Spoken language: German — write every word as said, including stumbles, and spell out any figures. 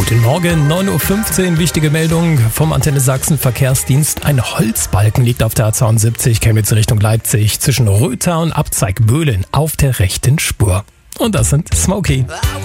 Guten Morgen, neun Uhr fünfzehn, wichtige Meldung vom Antenne Sachsen Verkehrsdienst. Ein Holzbalken liegt auf der A zweiundsiebzig Chemnitz Richtung Leipzig zwischen Röther und Abzeigböhlen auf der rechten Spur. Und das sind Smokey.